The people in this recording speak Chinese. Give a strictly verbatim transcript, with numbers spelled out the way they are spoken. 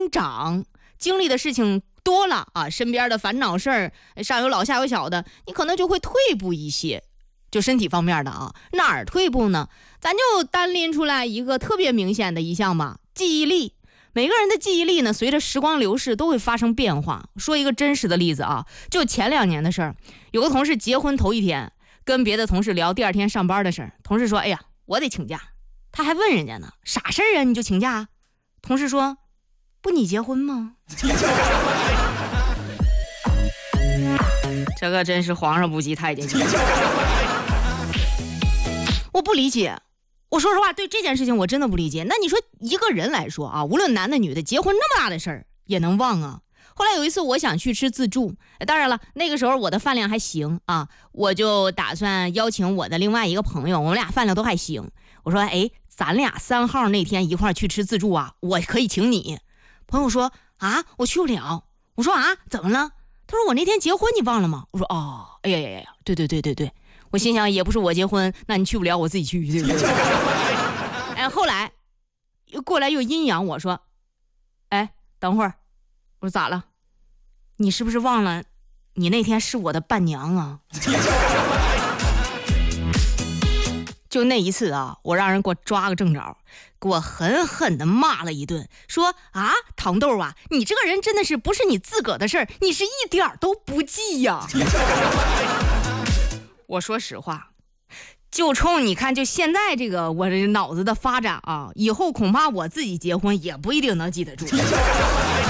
长，经历的事情多了啊，身边的烦恼事儿，上有老下有小的，你可能就会退步一些。就身体方面的啊，哪儿退步呢？咱就单拎出来一个特别明显的一项吧，记忆力。每个人的记忆力呢，随着时光流逝都会发生变化。说一个真实的例子啊，就前两年的事儿，有个同事结婚头一天，跟别的同事聊第二天上班的事儿，同事说：“哎呀，我得请假。”他还问人家呢：“啥事儿啊？你就请假？”同事说：“不，你结婚吗？”这个真是皇上不急太监急。我不理解，我说实话，对这件事情我真的不理解。那你说一个人来说啊，无论男的女的，结婚那么大的事儿也能忘啊？后来有一次我想去吃自助，当然了，那个时候我的饭量还行啊，我就打算邀请我的另外一个朋友，我们俩饭量都还行。我说，哎，咱俩三号那天一块去吃自助啊，我可以请你。朋友说啊，我去不了。我说啊，怎么了？他说我那天结婚你忘了吗？我说哦，哎呀呀呀，对对对对对。我心想也不是我结婚，那你去不了，我自己去，对不对？哎，后来又过来又阴阳我说，哎，等会儿，我说咋了？你是不是忘了你那天是我的伴娘啊？就那一次啊，我让人给我抓个正着，给我狠狠的骂了一顿，说啊，糖豆啊，你这个人真的是不是你自个的事儿，你是一点都不记呀。我说实话，就冲你看，就现在这个我这脑子的发展啊，以后恐怕我自己结婚也不一定能记得住。